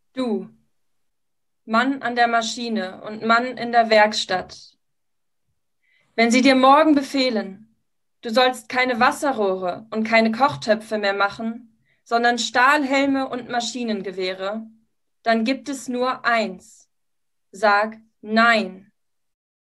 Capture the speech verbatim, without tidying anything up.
Du, Mann an der Maschine und Mann in der Werkstatt, wenn sie dir morgen befehlen, du sollst keine Wasserrohre und keine Kochtöpfe mehr machen, sondern Stahlhelme und Maschinengewehre, dann gibt es nur eins. Sag Nein.